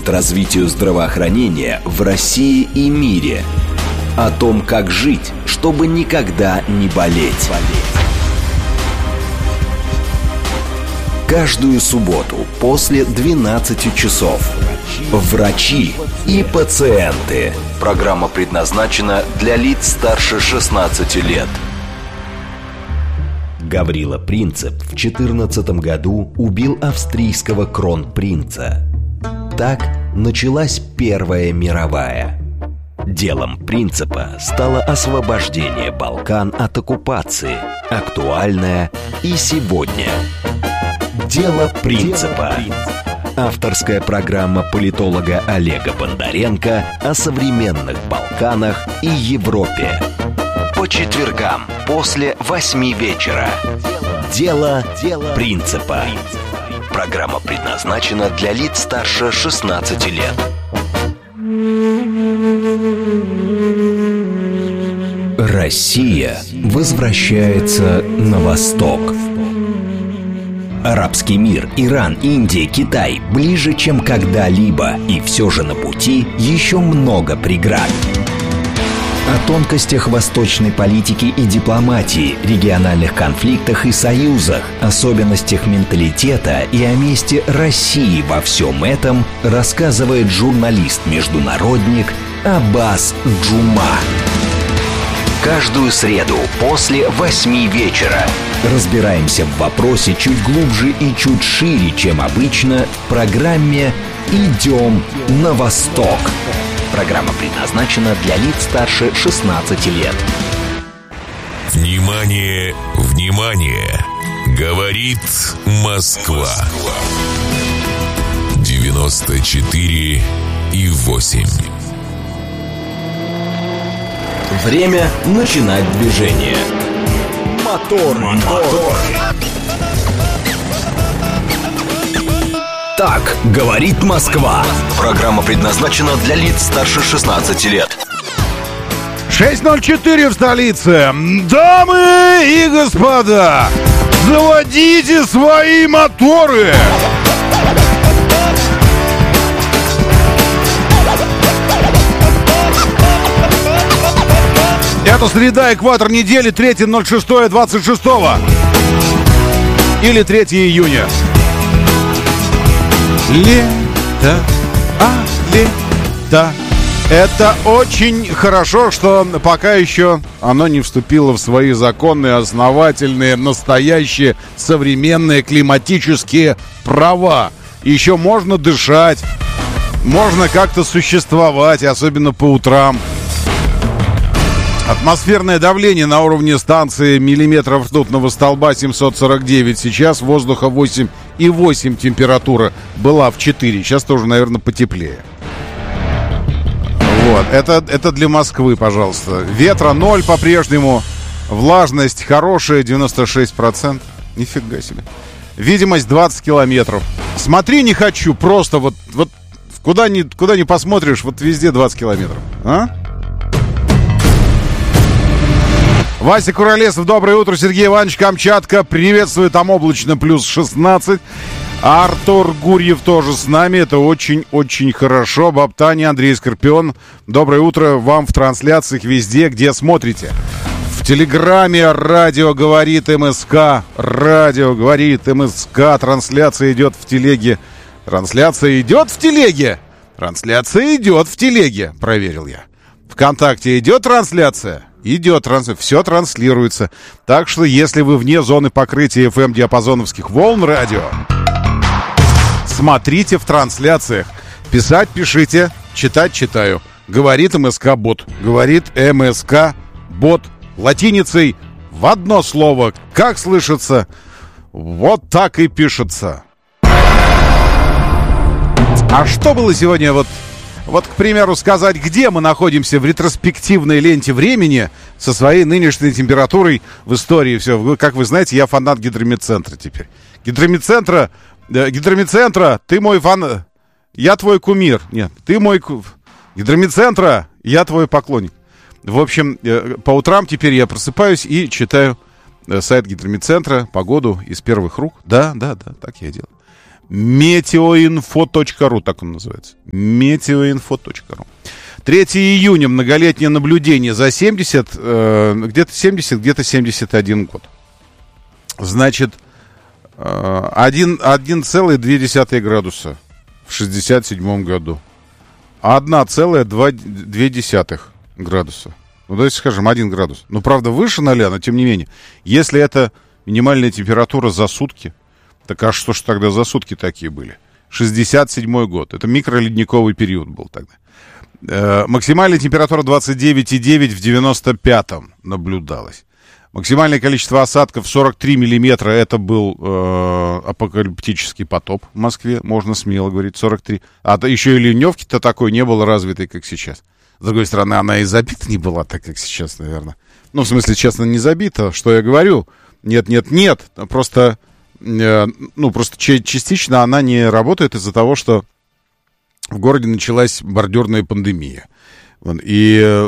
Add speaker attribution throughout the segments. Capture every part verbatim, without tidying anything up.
Speaker 1: способствует развитию здравоохранения в России и мире. О том, как жить, чтобы никогда не болеть. Каждую субботу после двенадцати часов. Врачи и пациенты. Программа предназначена для лиц старше шестнадцати лет. Гаврила Принцип в четырнадцатом году убил австрийского кронпринца. Так началась Первая мировая. Делом Принципа стало освобождение Балкан от оккупации, актуальное и сегодня. Дело Принципа. Авторская программа политолога Олега Бондаренко о современных Балканах и Европе. По четвергам после восьми вечера. Дело Принципа. Программа предназначена для лиц старше шестнадцати лет. Россия возвращается на восток. Арабский мир, Иран, Индия, Китай ближе, чем когда-либо, и все же на пути еще много преград. О тонкостях восточной политики и дипломатии, региональных конфликтах и союзах, особенностях менталитета и о месте России во всем этом рассказывает журналист-международник Аббас Джума. Каждую среду после восьми вечера разбираемся в вопросе чуть глубже и чуть шире, чем обычно, в программе «Идем на восток». Программа предназначена для лиц старше шестнадцати лет.
Speaker 2: Внимание, внимание! Говорит Москва. девяносто четыре и восемь.
Speaker 1: Время начинать движение. Мотор, мотор. Так говорит Москва. Программа предназначена для лиц старше шестнадцати лет.
Speaker 3: шесть ноль четыре в столице. Дамы и господа, заводите свои моторы. Это среда, экватор недели, третье ноль шестое двадцать шестого. Или третьего июня. Лето, а лето. Это очень хорошо, что пока еще оно не вступило в свои законные, основательные, настоящие, современные климатические права. Еще можно дышать, можно как-то существовать, особенно по утрам. Атмосферное давление на уровне станции миллиметров ртутного столба семьсот сорок девять. Сейчас воздуха восемь и восемь температура. Была в четыре. Сейчас тоже, наверное, потеплее. Вот. Это, это для Москвы, пожалуйста. Ветра ноль по-прежнему. Влажность хорошая, девяносто шесть процентов. Нифига себе. Видимость двадцать километров. Смотри, не хочу. Просто вот, вот куда ни, куда ни посмотришь, вот везде двадцать километров. А? Вася Куролесов, доброе утро. Сергей Иванович, Камчатка. Приветствую, там облачно, плюс шестнадцать. Артур Гурьев тоже с нами. Это очень-очень хорошо. Баптани, Андрей Скорпион. Доброе утро вам в трансляциях везде, где смотрите. В Телеграме радио говорит МСК. Радио говорит МСК. Трансляция идет в телеге. Трансляция идет в телеге. Трансляция идет в телеге. Проверил я. ВКонтакте идет трансляция? Идет трансляция. Все транслируется. Так что, если вы вне зоны покрытия эф эм-диапазоновских волн радио, смотрите в трансляциях. Писать пишите, читать читаю. Говорит МСК-бот. Говорит МСК-бот. Латиницей в одно слово. Как слышится, вот так и пишется. А что было сегодня вот... Вот, к примеру, сказать, где мы находимся в ретроспективной ленте времени со своей нынешней температурой в истории. Все, как вы знаете, я фанат гидромедцентра теперь. Гидромедцентра, э, гидромедцентра, ты мой фан... Я твой кумир. Нет, ты мой... Гидромедцентра, я твой поклонник. В общем, э, по утрам теперь я просыпаюсь и читаю э, сайт гидромедцентра, погоду из первых рук. Да, да, да, так я делаю. метеоинфо точка ру, так он называется. метеоинфо точка ру. третьего июня, многолетнее наблюдение за семьдесят, э, где-то семьдесят, где-то семьдесят один год. Значит, э, один целых две десятых градуса в шестьдесят седьмом году. один целых две десятых градуса. Ну, давайте скажем, один градус. Ну, правда, выше ноля, но тем не менее. Если это минимальная температура за сутки, так а что ж тогда за сутки такие были? шестьдесят седьмой год. Это микроледниковый период был тогда. Э, максимальная температура двадцать девять и девять в девяносто пятом наблюдалась. Максимальное количество осадков сорок три миллиметра. Это был э, апокалиптический потоп в Москве. Можно смело говорить, сорок три. А то еще и ливневки-то такой не было развитой, как сейчас. С другой стороны, она и забита не была так, как сейчас, наверное. Ну, в смысле, честно, не забита. Что я говорю? Нет, нет, нет. Просто, э, ну, просто частично она не работает из-за того, что в городе началась бордюрная пандемия. И э,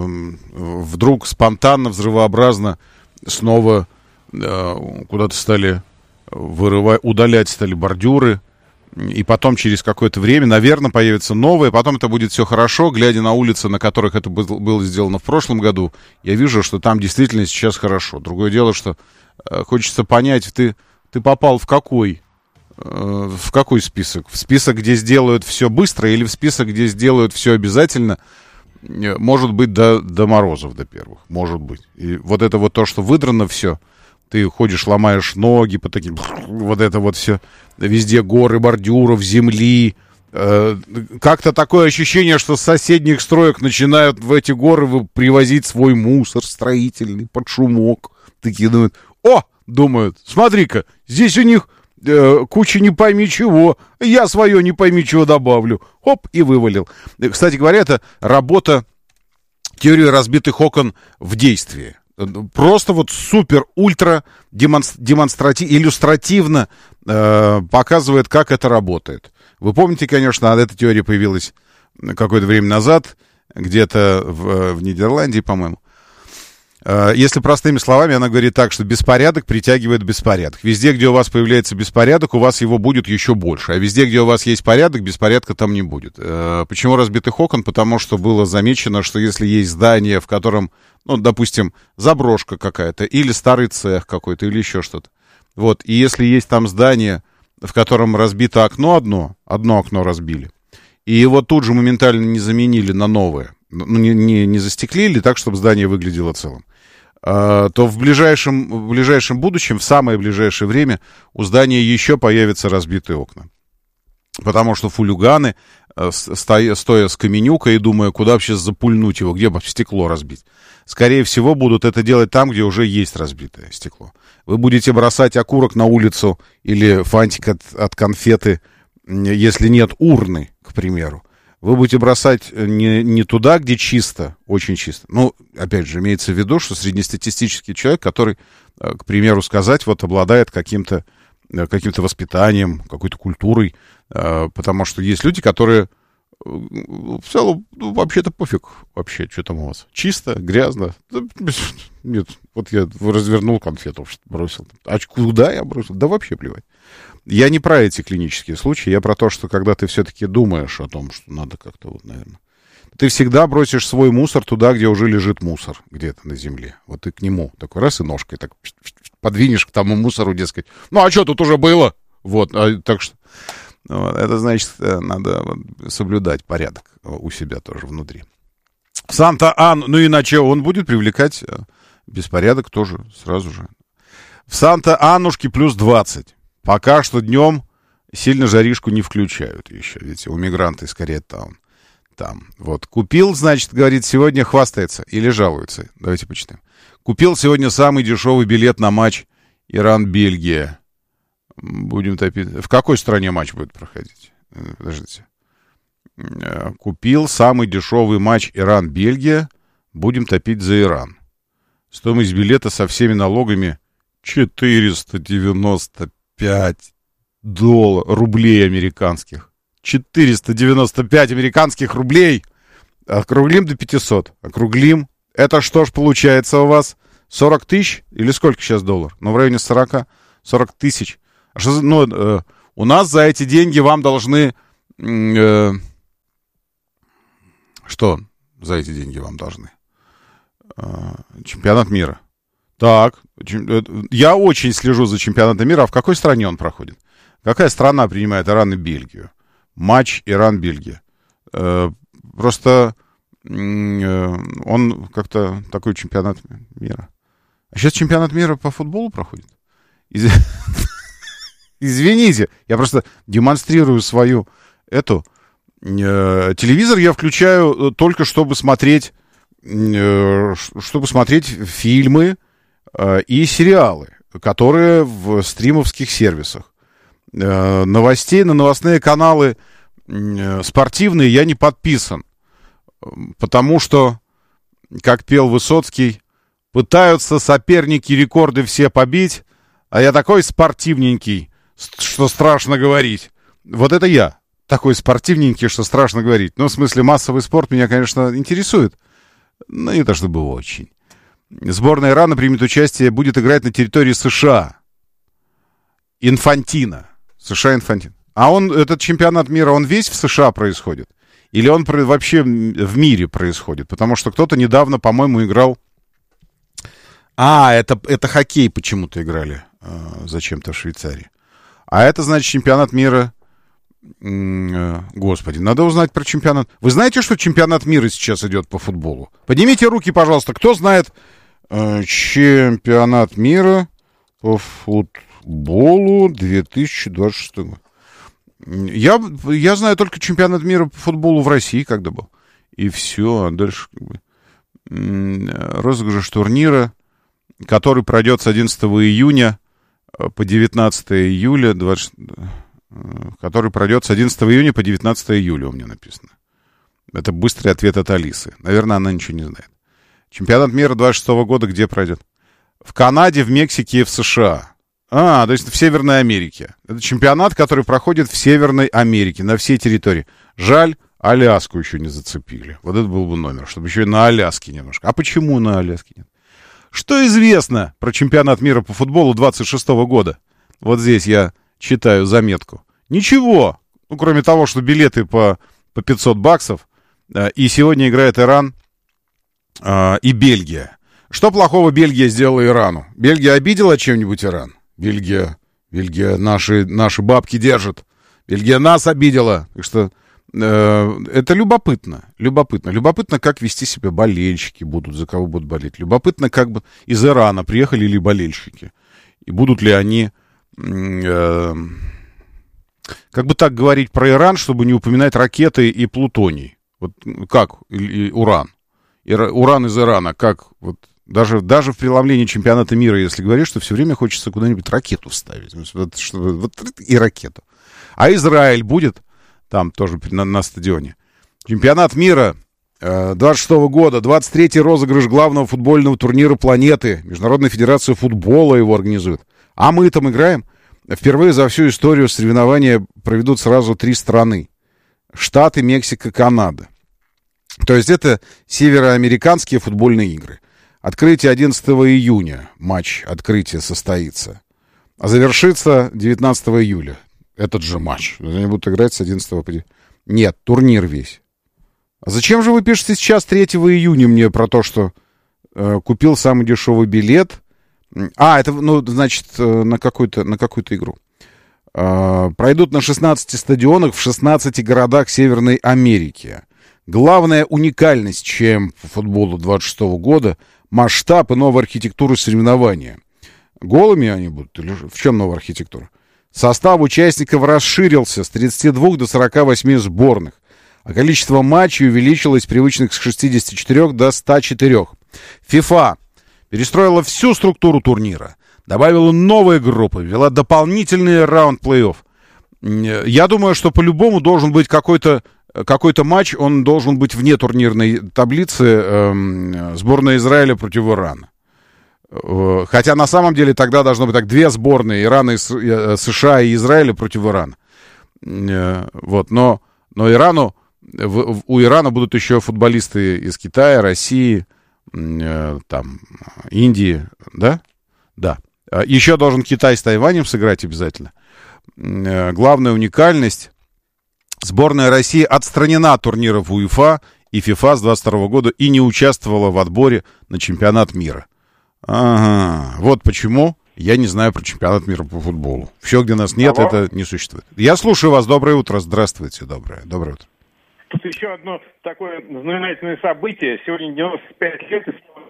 Speaker 3: вдруг спонтанно, взрывообразно снова э, куда-то стали вырывать, удалять стали бордюры. И потом через какое-то время, наверное, появится новое. Потом это будет все хорошо. Глядя на улицы, на которых это было сделано в прошлом году, я вижу, что там действительно сейчас хорошо. Другое дело, что э, хочется понять, ты, ты попал в какой, э, в какой список? В список, где сделают все быстро, или в список, где сделают все обязательно? Может быть, до, до морозов, до первых. Может быть. И вот это вот то, что выдрано все. Ты ходишь, ломаешь ноги по таким... Вот это вот все. Везде горы бордюров, земли. Э, как-то такое ощущение, что с соседних строек начинают в эти горы привозить свой мусор строительный под шумок. Такие думают, о, думают, смотри-ка, здесь у них э, куча не пойми чего. Я свое не пойми чего добавлю. Хоп, и вывалил. Кстати говоря, это работа теории разбитых окон в действии. Просто вот супер-ультра демонстративно, иллюстративно э, показывает, как это работает. Вы помните, конечно, эта теория появилась какое-то время назад, где-то в, в Нидерландии, по-моему. Э, если простыми словами, она говорит так, что беспорядок притягивает беспорядок. Везде, где у вас появляется беспорядок, у вас его будет еще больше. А везде, где у вас есть порядок, беспорядка там не будет. Э, почему разбитых окон? Потому что было замечено, что если есть здание, в котором... Ну, допустим, заброшка какая-то, или старый цех какой-то, или еще что-то. Вот, и если есть там здание, в котором разбито окно одно, одно окно разбили, и его тут же моментально не заменили на новое, ну, не, не, не застеклили так, чтобы здание выглядело целым, а, то в ближайшем, в ближайшем будущем, в самое ближайшее время, у здания еще появятся разбитые окна. Потому что фулиганы, стоя, стоя с каменюкой и думая, куда вообще запульнуть его, где бы стекло разбить, скорее всего, будут это делать там, где уже есть разбитое стекло. Вы будете бросать окурок на улицу или фантик от, от конфеты, если нет урны, к примеру. Вы будете бросать не, не туда, где чисто, очень чисто. Ну, опять же, имеется в виду, что среднестатистический человек, который, к примеру, сказать, вот обладает каким-то, каким-то воспитанием, какой-то культурой, потому что есть люди, которые в целом, ну, вообще-то пофиг вообще, что там у вас. Чисто, грязно. Нет, вот я развернул конфету, бросил. А куда я бросил? Да вообще плевать. Я не про эти клинические случаи, я про то, что когда ты все-таки думаешь о том, что надо как-то вот, наверное... Ты всегда бросишь свой мусор туда, где уже лежит мусор, где-то на земле. Вот ты к нему такой раз и ножкой так подвинешь к тому мусору, дескать. Ну, а что тут уже было? Вот, а, так что... Вот, это значит, надо соблюдать порядок у себя тоже внутри. Санта-Ан, ну иначе он будет привлекать беспорядок тоже сразу же. В Санта-Аннушке плюс двадцать. Пока что днем сильно жаришку не включают еще. Видите, у мигранта скорее там. Там. Вот. Купил, значит, говорит, сегодня хвастается или жалуется. Давайте почитаем. Купил сегодня самый дешевый билет на матч Иран-Бельгия. Будем топить. В какой стране матч будет проходить? Подождите. Купил самый дешевый матч Иран-Бельгия. Будем топить за Иран. Стоимость билета со всеми налогами четыреста девяносто пять долларов, рублей американских. четыреста девяносто пять американских рублей. Округлим до пятисот. Округлим. Это что ж получается у вас? сорок тысяч? Или сколько сейчас доллар? Ну, в районе сорока. сорок тысяч. А что за, ну, э, У нас за эти деньги вам должны... Э, что за эти деньги вам должны? Э, чемпионат мира. Так, я очень слежу за чемпионатом мира. А в какой стране он проходит? Какая страна принимает Иран и Бельгию? Матч Иран-Бельгия. Э, просто э, он как-то такой чемпионат мира. А сейчас чемпионат мира по футболу проходит? Из... Извините, я просто демонстрирую свою эту... Э, телевизор я включаю только чтобы смотреть, э, чтобы смотреть фильмы э, и сериалы, которые в стримовских сервисах. Э, новостей на новостные каналы э, спортивные я не подписан, потому что, как пел Высоцкий, пытаются соперники рекорды все побить, а я такой спортивненький, что страшно говорить. Вот это я, такой спортивненький, что страшно говорить. Ну, в смысле, массовый спорт меня, конечно, интересует, но не то чтобы очень. Сборная Ирана примет участие, будет играть на территории США. Инфантино. США Инфантино. А он, этот чемпионат мира, он весь в США происходит? Или он вообще в мире происходит? Потому что кто-то недавно, по-моему, играл... А, это, это хоккей почему-то играли э, зачем-то в Швейцарии. А это, значит, чемпионат мира... Э, господи, надо узнать про чемпионат. Вы знаете, что чемпионат мира сейчас идет по футболу? Поднимите руки, пожалуйста. Кто знает э, чемпионат мира по футболу две тысячи двадцать шестого года? Я, я знаю только чемпионат мира по футболу в России, когда был. И все. А дальше как бы, розыгрыш турнира, который пройдет с одиннадцатого июня по девятнадцатое июля, двадцать, который пройдет с одиннадцатого июня по девятнадцатое июля, у меня написано. Это быстрый ответ от Алисы. Наверное, она ничего не знает. Чемпионат мира двадцать шестого года где пройдет? В Канаде, в Мексике и в США. А, то есть в Северной Америке. Это чемпионат, который проходит в Северной Америке, на всей территории. Жаль, Аляску еще не зацепили. Вот это был бы номер, чтобы еще и на Аляске немножко. А почему на Аляске нет? Что известно про чемпионат мира по футболу двадцать шестого года? Вот здесь я читаю заметку. Ничего. Ну, кроме того, что билеты по, по пятьсот баксов. И сегодня играет Иран э, и Бельгия. Что плохого Бельгия сделала Ирану? Бельгия обидела чем-нибудь Иран? Бельгия, Бельгия наши, наши бабки держит. Бельгия нас обидела. Так что э, это любопытно. Любопытно. Любопытно, как вести себя болельщики будут, за кого будут болеть. Любопытно, как бы из Ирана приехали ли болельщики. И будут ли они... Э, как бы так говорить про Иран, чтобы не упоминать ракеты и плутоний. Вот как? И, и уран. Ира, уран из Ирана. Как? Вот. Даже, даже в преломлении чемпионата мира, если говоришь, что все время хочется куда-нибудь ракету вставить. Вот, чтобы, вот и ракету. А Израиль будет там тоже на, на стадионе. Чемпионат мира э, двадцать шестого года, двадцать третий розыгрыш главного футбольного турнира планеты. Международная федерация футбола его организует. А мы там играем. Впервые за всю историю соревнования проведут сразу три страны. Штаты, Мексика, Канада. То есть это североамериканские футбольные игры. Открытие одиннадцатого июня. Матч открытия состоится. А завершится девятнадцатого июля. Этот же матч. Они будут играть с одиннадцатого по... Нет, турнир весь. А зачем же вы пишете сейчас третьего июня мне про то, что э, купил самый дешевый билет? А, это, ну, значит, э, на какую-то, на какую-то игру. Э, пройдут на шестнадцати стадионах в шестнадцати городах Северной Америки. Главная уникальность, чем по футболу двадцать шестого года — масштаб и новая архитектура соревнования. Голыми они будут? Или в чем новая архитектура? Состав участников расширился с тридцати двух до сорока восьми сборных, а количество матчей увеличилось с привычных с шестидесяти четырёх до ста четырёх. ФИФА перестроила всю структуру турнира, добавила новые группы, ввела дополнительный раунд плей-офф. Я думаю, что по-любому должен быть какой-то какой-то матч, он должен быть вне турнирной таблицы э, сборная Израиля против Ирана. Э, хотя на самом деле тогда должно быть так: две сборные, Ирана, и, э, США и Израиля против Ирана. Э, вот, но, но Ирану, в, в, у Ирана будут еще футболисты из Китая, России, э, там, Индии, да? Да. Еще должен Китай с Тайванем сыграть обязательно. э, главная уникальность. Сборная России отстранена от турниров УЕФА и ФИФА с двадцать второго года и не участвовала в отборе на чемпионат мира. Ага, вот почему я не знаю про чемпионат мира по футболу. Все, где нас нет, Алло. Это не существует. Я слушаю вас. Доброе утро. Здравствуйте. Доброе. Доброе утро.
Speaker 4: Тут еще одно такое знаменательное событие. Сегодня девяносто пять лет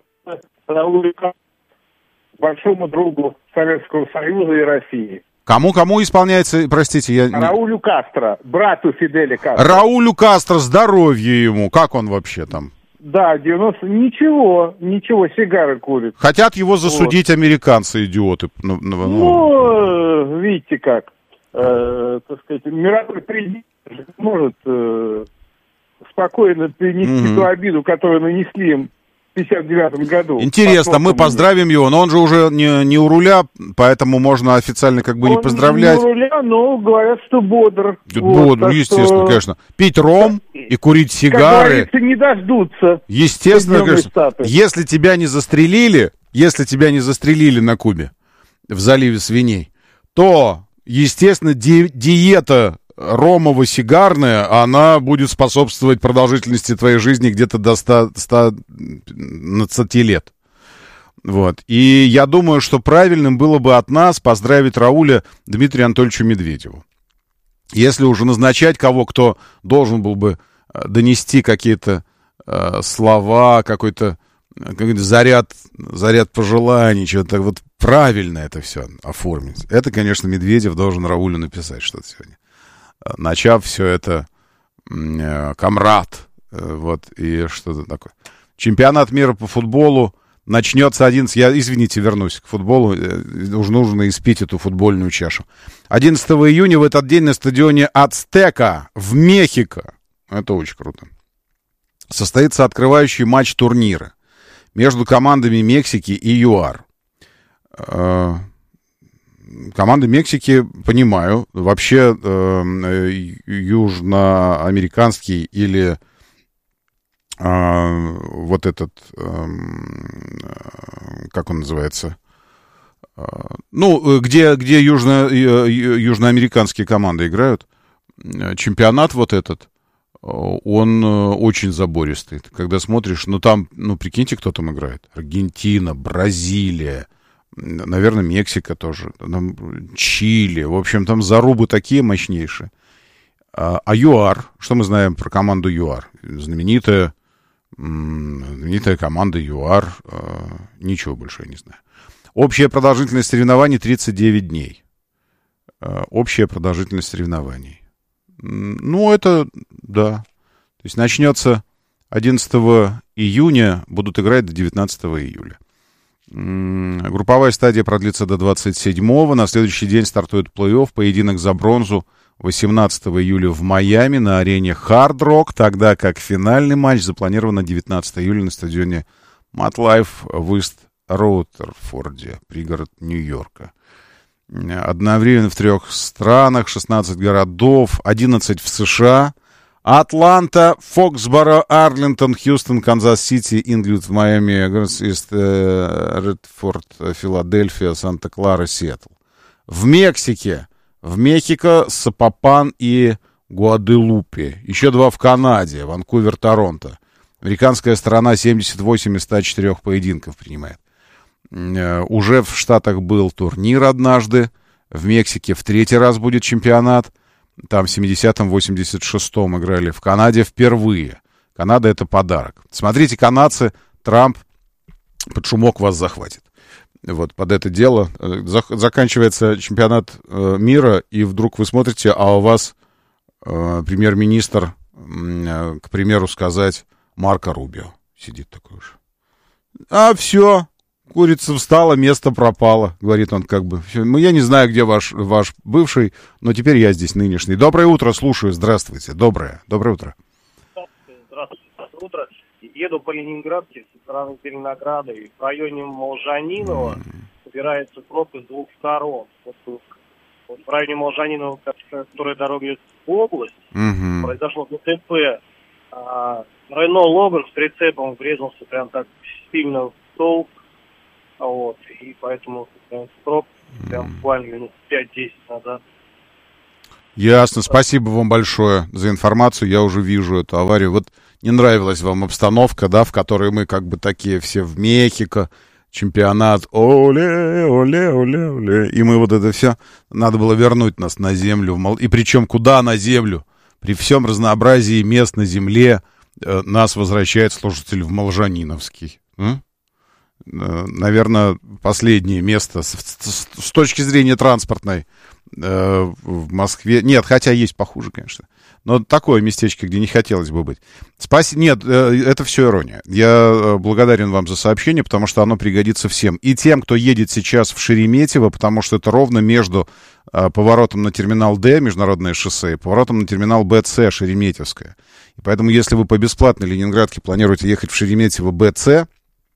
Speaker 4: Раулю Кастро, большому другу Советского Союза и России.
Speaker 3: Кому-кому исполняется, простите, я...
Speaker 4: Раулю Кастро, брату Фиделя Кастро.
Speaker 3: Раулю Кастро, здоровье ему. Как он вообще там?
Speaker 4: Да, девяносто... Ничего, ничего, сигары курит.
Speaker 3: Хотят его засудить вот. Американцы, идиоты. Ну, ну,
Speaker 4: ну видите как. Э, так сказать, мировой президент может э, спокойно перенести mm-hmm. ту обиду, которую нанесли им в пятьдесят девятом году.
Speaker 3: Интересно, мы поздравим его, но он же уже не, не у руля, поэтому можно официально как бы
Speaker 4: он
Speaker 3: не поздравлять.
Speaker 4: Он не у руля, но говорят, что бодр.
Speaker 3: Бодр, вот, естественно, что... конечно. Пить ром и курить сигары.
Speaker 4: Как говорится, не дождутся.
Speaker 3: Естественно, конечно. Если тебя не застрелили, если тебя не застрелили на Кубе, в заливе свиней, то, естественно, ди- диета ромово-сигарная, она будет способствовать продолжительности твоей жизни где-то до ста двадцати лет. Вот. И я думаю, что правильным было бы от нас поздравить Рауля Дмитрию Анатольевичу Медведеву. Если уже назначать кого, кто должен был бы донести какие-то э, слова, какой-то, какой-то заряд, заряд пожеланий, что-то вот правильно это все оформить. Это, конечно, Медведев должен Раулю написать что-то сегодня. Начав все это э, комрад, э, вот, и что-то такое. Чемпионат мира по футболу начнется одиннадцатого... Я, извините, вернусь к футболу. Э, уж нужно испить эту футбольную чашу. одиннадцатого июня в этот день на стадионе Ацтека в Мехико, это очень круто, состоится открывающий матч турнира между командами Мексики и ЮАР. Э, Команда Мексики, понимаю, вообще э, южноамериканский или э, вот этот, э, как он называется, э, ну, где, где южно, э, южноамериканские команды играют, чемпионат вот этот, он очень забористый. Когда смотришь, ну там, ну прикиньте, кто там играет. Аргентина, Бразилия, наверное, Мексика тоже, там, Чили. В общем, там зарубы такие мощнейшие. А, а ЮАР, что мы знаем про команду ЮАР? Знаменитая, знаменитая команда ЮАР. А, ничего больше я не знаю. Общая продолжительность соревнований тридцать девять дней. А, общая продолжительность соревнований. Ну, это, да. То есть начнется одиннадцатого июня, будут играть до девятнадцатого июля. Групповая стадия продлится до двадцать седьмого. На следующий день стартует плей-офф. Поединок за бронзу восемнадцатого июля в Майами на арене Hard Rock, тогда как финальный матч запланирован на девятнадцатого июля на стадионе MetLife в Ист-Роутерфорде, пригород Нью-Йорка. Одновременно в трех странах, шестнадцать городов, одиннадцать в США. Атланта, Фоксборо, Арлингтон, Хьюстон, Канзас-Сити, Инглвуд, Майами, Редфорд, Филадельфия, Санта-Клара, Сиэтл. В Мексике, в Мехико, Сапопан и Гуаделупе. Еще два в Канаде, Ванкувер, Торонто. Американская сторона семьдесят восемь из ста четырёх поединков принимает. Уже в Штатах был турнир однажды. В Мексике в третий раз будет чемпионат. Там в семидесятом восемьдесят шестом играли. В Канаде впервые. Канада — это подарок. Смотрите, канадцы, Трамп под шумок вас захватит. Вот под это дело. Заканчивается чемпионат э, мира, и вдруг вы смотрите, а у вас э, премьер-министр, э, к примеру, сказать, Марко Рубио сидит такой уж. А все. Курица встала, место пропало, говорит он как бы. Ну, я не знаю, где ваш, ваш бывший, но теперь я здесь нынешний. Доброе утро, слушаю, здравствуйте. Доброе, доброе утро.
Speaker 5: Здравствуйте, здравствуйте, утро. Еду по Ленинградке со стороны Зеленограда, и в районе Молжанинова mm. собирается пробка с двух сторон. Вот, вот в районе Молжанинова, которая дорога идет в область, mm-hmm. произошло ДТП. А, Рено Логан с прицепом врезался прям так сильно в столб. Вот, и поэтому прям, пробка прям буквально минут пять-десять назад.
Speaker 3: Ясно. Спасибо вам большое за информацию. Я уже вижу эту аварию. Вот не нравилась вам обстановка, да, в которой мы как бы такие все в Мехико, чемпионат, оле, оле, оле, оле. И мы вот это все, надо было вернуть нас на землю. И причем куда на землю? При всем разнообразии мест на земле э, нас возвращает слушатель в Молжаниновский. М? Э, наверное, последнее место с, с, с точки зрения транспортной э, в Москве. Нет, хотя есть похуже, конечно. Но такое местечко, где не хотелось бы быть. Спаси... Нет, это все ирония. Я благодарен вам за сообщение, потому что оно пригодится всем. И тем, кто едет сейчас в Шереметьево, потому что это ровно между поворотом на терминал Д, Международное шоссе, и поворотом на терминал Б С, Шереметьевское. И поэтому, если вы по бесплатной Ленинградке планируете ехать в Шереметьево Б С,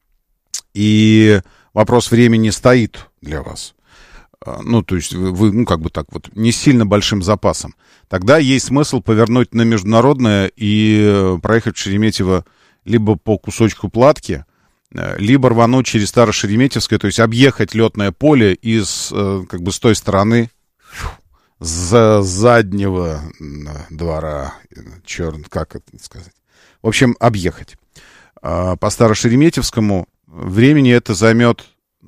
Speaker 3: и вопрос времени стоит для вас, ну, то есть вы, ну, как бы так вот, не сильно большим запасом, тогда есть смысл повернуть на Международное и проехать в Шереметьево либо по кусочку Платки, либо рвануть через Старошереметьевское, то есть объехать летное поле из, как бы, с той стороны, с заднего двора, черт, как это сказать, в общем, объехать. По Старошереметьевскому времени это займет...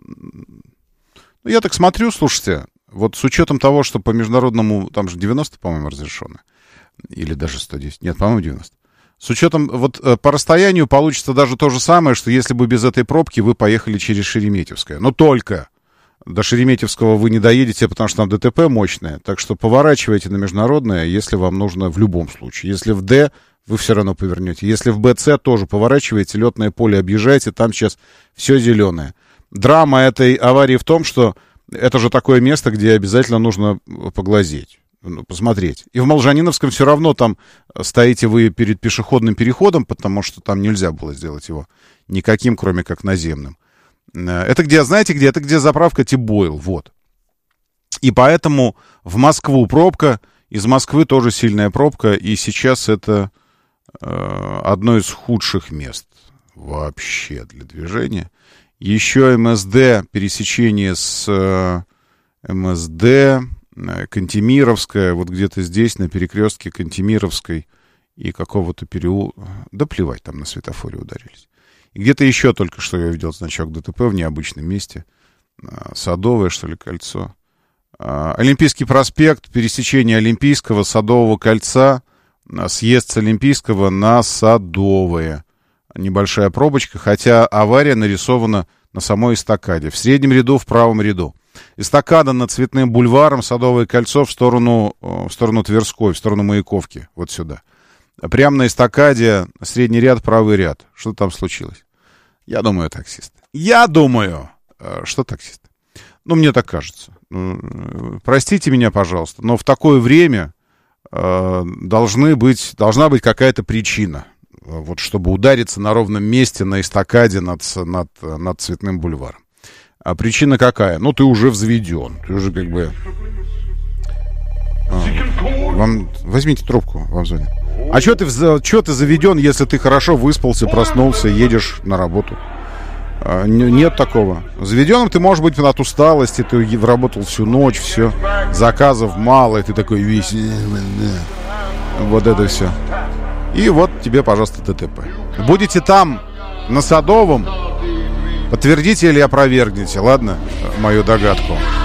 Speaker 3: Ну, я так смотрю, слушайте, вот с учетом того, что по международному, там же девяносто, по-моему, разрешено, или даже сто десять, нет, по-моему, девяносто. С учетом, вот по расстоянию получится даже то же самое, что если бы без этой пробки вы поехали через Шереметьевское. Но только до Шереметьевского вы не доедете, потому что там ДТП мощное, так что поворачивайте на Международное, если вам нужно в любом случае. Если в Д, вы все равно повернете. Если в Б С, тоже поворачивайте, летное поле объезжайте, там сейчас все зеленое. Драма этой аварии в том, что это же такое место, где обязательно нужно поглазеть, посмотреть. И в Молжаниновском все равно там стоите вы перед пешеходным переходом, потому что там нельзя было сделать его никаким, кроме как наземным. Это где, знаете где? Это где заправка Тибойл, вот. И поэтому в Москву пробка, из Москвы тоже сильная пробка, и сейчас это э, одно из худших мест вообще для движения. Еще эм эс дэ, пересечение с э, эм эс дэ, э, Кантемировская, вот где-то здесь, на перекрестке Кантемировской и какого-то переулка. Да плевать, там на светофоре ударились. И где-то еще только что я видел значок ДТП в необычном месте. Э, Садовое, что ли, кольцо. Э, Олимпийский проспект, пересечение Олимпийского, Садового кольца, э, съезд с Олимпийского на Садовое. Небольшая пробочка, хотя авария нарисована на самой эстакаде. В среднем ряду, в правом ряду. Эстакада над Цветным бульваром, Садовое кольцо в сторону, в сторону Тверской, в сторону Маяковки, вот сюда. Прямо на эстакаде средний ряд, правый ряд. Что там случилось? Я думаю, таксисты. Я думаю, что таксисты. Ну, мне так кажется. Простите меня, пожалуйста, но в такое время должны быть, должна быть какая-то причина. Вот, чтобы удариться на ровном месте на эстакаде над, над, над Цветным бульваром. А причина какая? Ну, ты уже взведен. Ты уже как бы... А, вам... Возьмите трубку, вам звонят. А что ты, что ты заведен, если ты хорошо выспался, проснулся, едешь на работу? А, нет такого. Заведенным ты можешь быть от усталости, ты работал всю ночь, все. Заказов мало, и ты такой весь... Вот это все. И вот тебе, пожалуйста, ДТП. Будете там, на Садовом, подтвердите или опровергните, ладно, мою догадку.